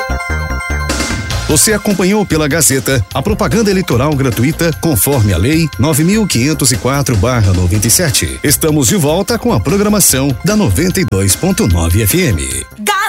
Você acompanhou pela Gazeta a propaganda eleitoral gratuita conforme a Lei 9.504/97. Estamos de volta com a programação da 92.9 FM.